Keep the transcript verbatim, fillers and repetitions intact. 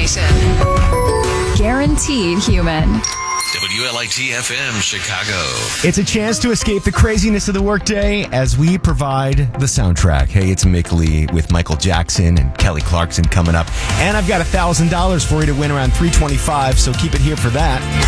station. Guaranteed human. W L I T F M Chicago. It's a chance to escape the craziness of the workday as we provide the soundtrack. Hey, it's Mick Lee with Michael Jackson and Kelly Clarkson coming up. And I've got one thousand dollars for you to win around three twenty-five, so keep it here for that.